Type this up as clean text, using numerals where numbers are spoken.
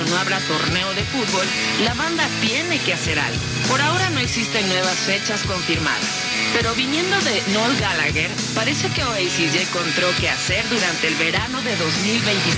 no habrá torneo de fútbol, la banda tiene que hacer algo. Por ahora no existen nuevas fechas confirmadas, pero viniendo de Noel Gallagher, parece que Oasis ya encontró qué hacer durante el verano de 2025.